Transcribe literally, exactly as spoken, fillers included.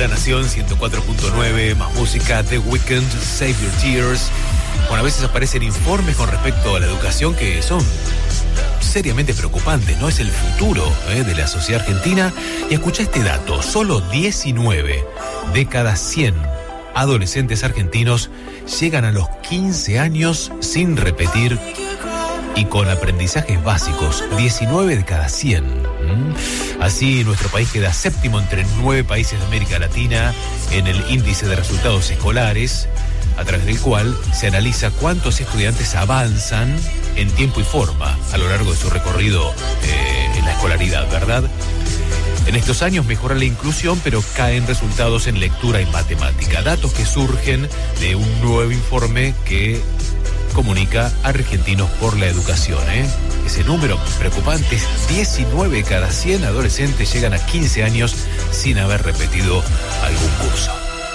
La Nación ciento cuatro punto nueve, más música, The Weeknd, Save Your Tears. Bueno, a veces aparecen informes con respecto a la educación que son seriamente preocupantes, ¿no? Es el futuro ¿eh? de la sociedad argentina. Y escucha este dato, solo diecinueve de cada cien adolescentes argentinos llegan a los quince años sin repetir y con aprendizajes básicos. diecinueve de cada cien. ¿Mm? Así, nuestro país queda séptimo entre nueve países de América Latina en el índice de resultados escolares, a través del cual se analiza cuántos estudiantes avanzan en tiempo y forma a lo largo de su recorrido eh, en la escolaridad, ¿verdad? En estos años mejora la inclusión, pero caen resultados en lectura y matemática. Datos que surgen de un nuevo informe que comunica Argentinos por la Educación. ¿eh? Ese número preocupante es diecinueve de cada cien adolescentes llegan a quince años sin haber repetido algún